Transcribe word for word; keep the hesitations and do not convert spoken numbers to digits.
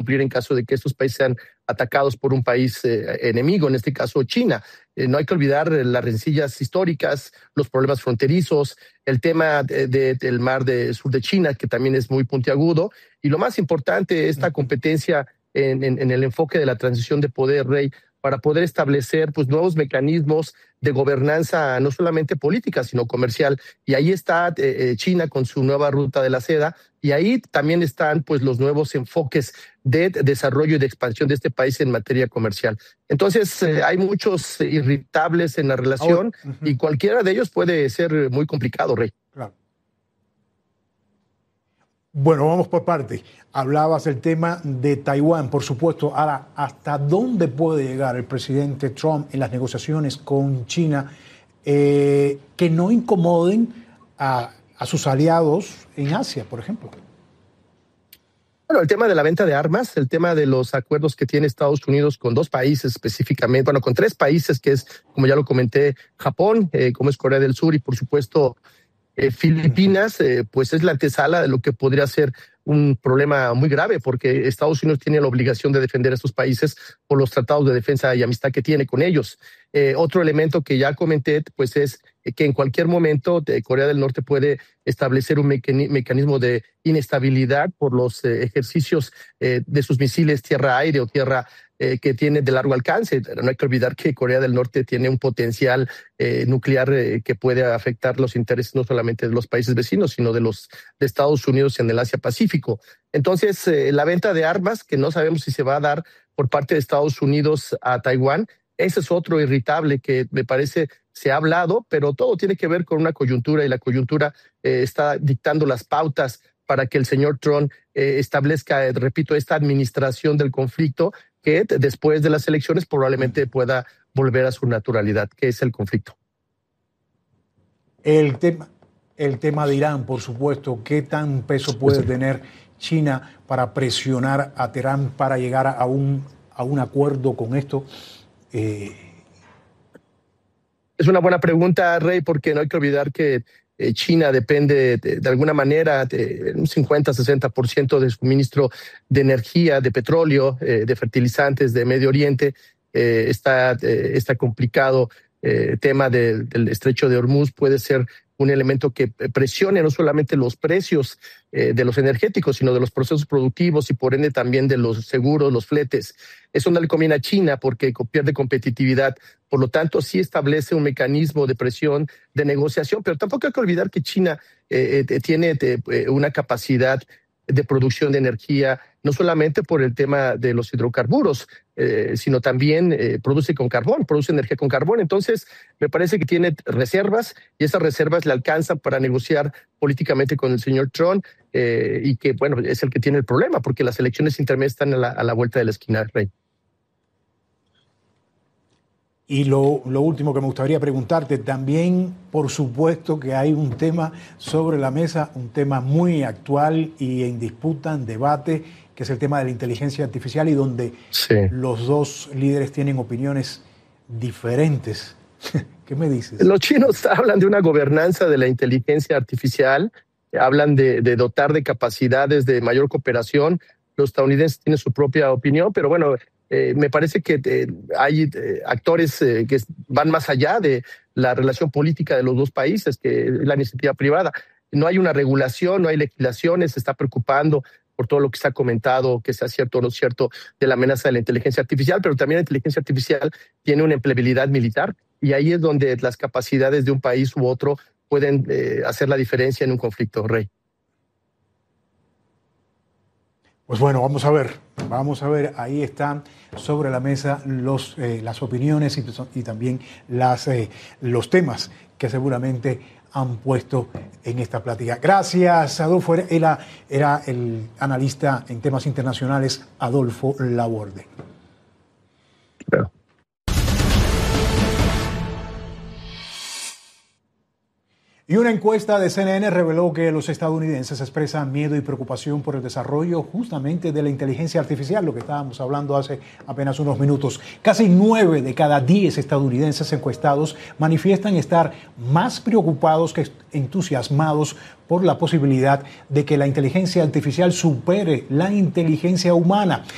cumplir en caso de que estos países sean atacados por un país eh, enemigo, en este caso China. Eh, no hay que olvidar las rencillas históricas, los problemas fronterizos, el tema de, de, del mar de sur de China, que también es muy puntiagudo, y lo más importante, esta competencia en, en, en el enfoque de la transición de poder, Rey, para poder establecer pues nuevos mecanismos de gobernanza, no solamente política, sino comercial. Y ahí está eh, China con su nueva ruta de la seda, y ahí también están pues los nuevos enfoques de desarrollo y de expansión de este país en materia comercial. Entonces, eh, hay muchos irritables en la relación, oh, uh-huh. y cualquiera de ellos puede ser muy complicado, Rey. Claro. Bueno, vamos por partes. Hablabas del tema de Taiwán, por supuesto. Ahora, ¿hasta dónde puede llegar el presidente Trump en las negociaciones con China eh, que no incomoden a, a sus aliados en Asia, por ejemplo? Bueno, el tema de la venta de armas, el tema de los acuerdos que tiene Estados Unidos con dos países específicamente, bueno, con tres países, que es, como ya lo comenté, Japón, eh, como es Corea del Sur y, por supuesto, Eh, Filipinas, eh, pues es la antesala de lo que podría ser un problema muy grave, porque Estados Unidos tiene la obligación de defender a estos países por los tratados de defensa y amistad que tiene con ellos. Eh, otro elemento que ya comenté, pues es que en cualquier momento de Corea del Norte puede establecer un mecanismo de inestabilidad por los eh, ejercicios eh, de sus misiles tierra-aire o tierra Eh, que tiene de largo alcance. No hay que olvidar que Corea del Norte tiene un potencial eh, nuclear eh, que puede afectar los intereses no solamente de los países vecinos, sino de los de Estados Unidos en el Asia-Pacífico. Entonces, eh, la venta de armas, que no sabemos si se va a dar por parte de Estados Unidos a Taiwán, ese es otro irritable que me parece se ha hablado, pero todo tiene que ver con una coyuntura, y la coyuntura eh, está dictando las pautas para que el señor Trump eh, establezca, eh, repito, esta administración del conflicto, que después de las elecciones probablemente pueda volver a su naturalidad, que es el conflicto. El tema, el tema de Irán, por supuesto, ¿qué tan peso puede tener China para presionar a Teherán para llegar a un, a un acuerdo con esto? Eh... Es una buena pregunta, Rey, porque no hay que olvidar que China depende de, de alguna manera de un cincuenta a sesenta por ciento de suministro de energía, de petróleo, eh, de fertilizantes de Medio Oriente. Eh, está, eh, está complicado eh, tema de, del estrecho de Hormuz puede ser un elemento que presione no solamente los precios eh, de los energéticos, sino de los procesos productivos y por ende también de los seguros, los fletes. Eso no le conviene a China porque pierde competitividad. Por lo tanto, sí establece un mecanismo de presión, de negociación, pero tampoco hay que olvidar que China eh, eh, tiene eh, una capacidad de producción de energía, no solamente por el tema de los hidrocarburos, eh, sino también eh, produce con carbón, produce energía con carbón. Entonces, me parece que tiene reservas y esas reservas le alcanzan para negociar políticamente con el señor Trump eh, y que, bueno, es el que tiene el problema porque las elecciones intermedias están a la, a la vuelta de la esquina, Rey. Y lo, lo último que me gustaría preguntarte, también por supuesto que hay un tema sobre la mesa, un tema muy actual y en disputa, en debate, que es el tema de la inteligencia artificial y donde sí. los dos líderes tienen opiniones diferentes. ¿Qué me dices? Los chinos hablan de una gobernanza de la inteligencia artificial, hablan de, de dotar de capacidades de mayor cooperación. Los estadounidenses tienen su propia opinión, pero bueno, Eh, me parece que eh, hay eh, actores eh, que van más allá de la relación política de los dos países, que es la iniciativa privada. No hay una regulación, no hay legislaciones, se está preocupando por todo lo que se ha comentado, que sea cierto o no cierto, de la amenaza de la inteligencia artificial, pero también la inteligencia artificial tiene una empleabilidad militar y ahí es donde las capacidades de un país u otro pueden eh, hacer la diferencia en un conflicto, Rey. Pues bueno, vamos a ver, vamos a ver, ahí están sobre la mesa los, eh, las opiniones y, y también las, eh, los temas que seguramente han puesto en esta plática. Gracias, Adolfo. Era, era el analista en temas internacionales, Adolfo Laborde. Claro. Y una encuesta de C N N reveló que los estadounidenses expresan miedo y preocupación por el desarrollo justamente de la inteligencia artificial, lo que estábamos hablando hace apenas unos minutos. Casi nueve de cada diez estadounidenses encuestados manifiestan estar más preocupados que entusiasmados por la posibilidad de que la inteligencia artificial supere la inteligencia humana.